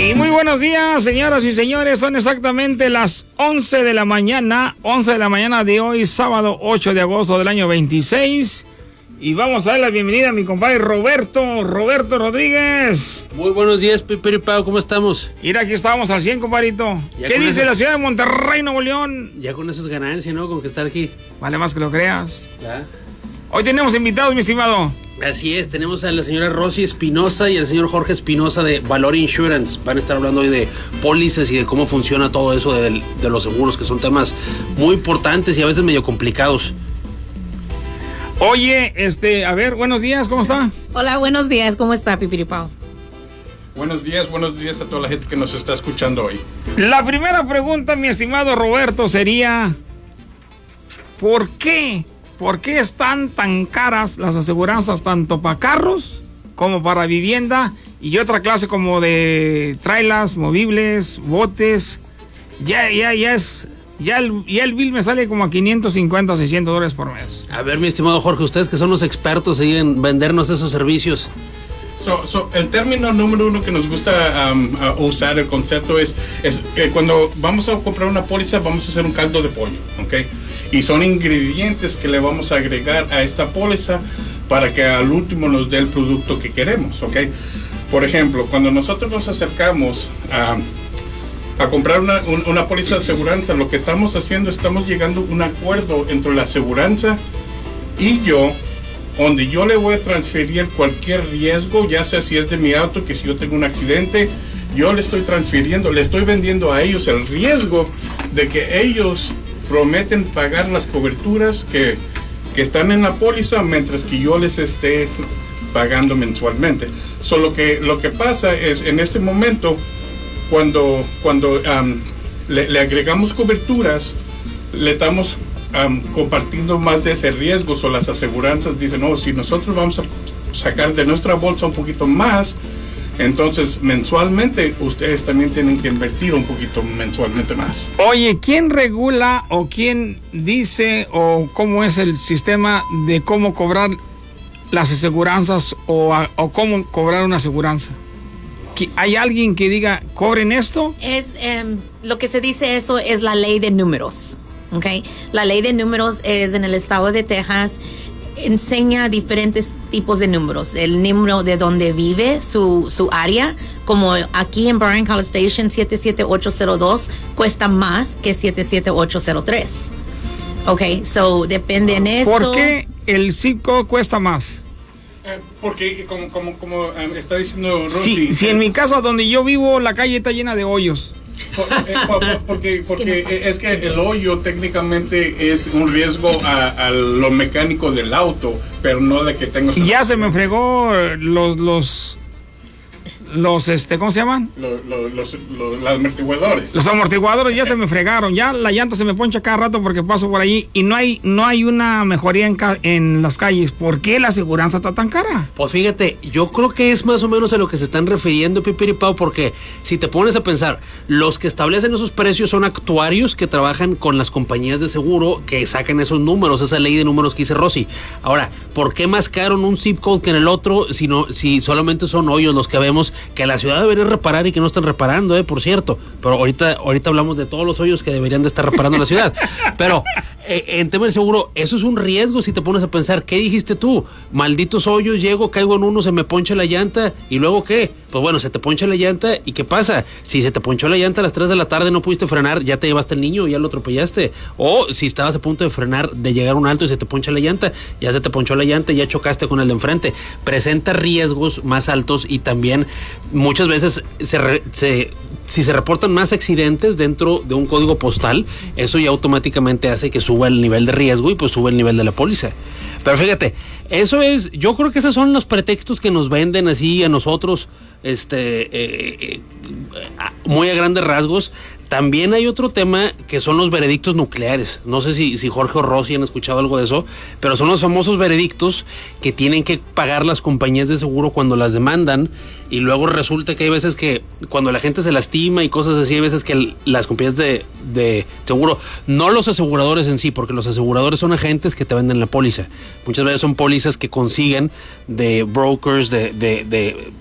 Y muy buenos días, señoras y señores. Son exactamente las 11 de la mañana de hoy, sábado 8 de agosto del año 26. Y vamos a dar la bienvenida a mi compadre Roberto Rodríguez. Muy buenos días, Pepe y Pau, ¿cómo estamos? Mira, aquí estamos al 100, compadrito. ¿Qué dice la ciudad de Monterrey, Nuevo León? Ya con eso es ganancia, ¿no? Con que estar aquí. Vale más que lo creas. ¿Ya? Hoy tenemos invitados, mi estimado. Así es, tenemos a la señora Rosy Espinosa y al señor Jorge Espinosa de Valor Insurance. Van a estar hablando hoy de pólizas y de cómo funciona todo eso de los seguros, que son temas muy importantes y a veces medio complicados. Oye, a ver, buenos días, ¿cómo está? Hola, buenos días, ¿cómo está, Pipiripao? Buenos días a toda la gente que nos está escuchando hoy. La primera pregunta, mi estimado Roberto, sería: ¿por qué están tan caras las aseguranzas tanto para carros como para vivienda y otra clase como de trailers, movibles, botes? Ya el bill me sale como a $550, $600 por mes. A ver, mi estimado Jorge, ustedes que son los expertos ahí en vendernos esos servicios. El término número uno que nos gusta usar, el concepto es que cuando vamos a comprar una póliza, vamos a hacer un caldo de pollo, ¿ok? Y son ingredientes que le vamos a agregar a esta póliza para que al último nos dé el producto que queremos, ¿ok? Por ejemplo, cuando nosotros nos acercamos a comprar una póliza de aseguranza, lo que estamos haciendo, estamos llegando a un acuerdo entre la aseguranza y yo, donde yo le voy a transferir cualquier riesgo, ya sea si es de mi auto, que si yo tengo un accidente, yo le estoy transfiriendo, le estoy vendiendo a ellos el riesgo de que ellos prometen pagar las coberturas que están en la póliza mientras que yo les esté pagando mensualmente. Lo que pasa es, en este momento, cuando le agregamos coberturas, le estamos compartiendo más de ese riesgo. O las aseguranzas dicen, no, si nosotros vamos a sacar de nuestra bolsa un poquito más, entonces mensualmente ustedes también tienen que invertir un poquito mensualmente más. Oye, ¿quién regula o quién dice o cómo es el sistema de cómo cobrar las aseguranzas o cómo cobrar una aseguranza? ¿Hay alguien que diga, cobren esto? Es lo que se dice, eso es la ley de números, ¿ok? La ley de números es en el estado de Texas, enseña diferentes tipos de números. El número de donde vive su área, como aquí en Bryan College Station, 77802 cuesta más que 77803. Ok, so depende en eso. ¿Por qué el zip code cuesta más? Porque como está diciendo Rosy, si en mi casa donde yo vivo la calle está llena de hoyos. Porque es que el hoyo técnicamente es un riesgo a lo mecánico del auto, pero no de que tengo... Ya se me fregó los ¿cómo se llaman? Los amortiguadores. Los amortiguadores ya se me fregaron, ya la llanta se me poncha cada rato porque paso por allí y no hay una mejoría en las calles. ¿Por qué la aseguranza está tan cara? Pues fíjate, yo creo que es más o menos a lo que se están refiriendo, Pipiripao, porque si te pones a pensar, los que establecen esos precios son actuarios que trabajan con las compañías de seguro que sacan esos números, esa ley de números que dice Rosy. Ahora, ¿por qué más caro en un zip code que en el otro si solamente son hoyos los que vemos que la ciudad debería reparar y que no están reparando, por cierto? Pero ahorita hablamos de todos los hoyos que deberían de estar reparando la ciudad. Pero en tema del seguro, eso es un riesgo si te pones a pensar. ¿Qué dijiste tú? Malditos hoyos, llego, caigo en uno, se me poncha la llanta, ¿y luego qué? Pues bueno, se te poncha la llanta, ¿y qué pasa? Si se te ponchó la llanta a las 3 de la tarde, no pudiste frenar, ya te llevaste al niño, ya lo atropellaste. O si estabas a punto de frenar, de llegar a un alto y se te poncha la llanta, ya se te ponchó la llanta, ya chocaste con el de enfrente. Presenta riesgos más altos y también muchas veces si se reportan más accidentes dentro de un código postal, eso ya automáticamente hace que suba el nivel de riesgo y pues sube el nivel de la póliza. Pero fíjate, yo creo que esos son los pretextos que nos venden así a nosotros, muy a grandes rasgos. También hay otro tema que son los veredictos nucleares. No sé si Jorge o Rosy han escuchado algo de eso, pero son los famosos veredictos que tienen que pagar las compañías de seguro cuando las demandan, y luego resulta que hay veces que cuando la gente se lastima y cosas así, hay veces que las compañías de seguro, no los aseguradores en sí, porque los aseguradores son agentes que te venden la póliza. Muchas veces son pólizas que consiguen de brokers, de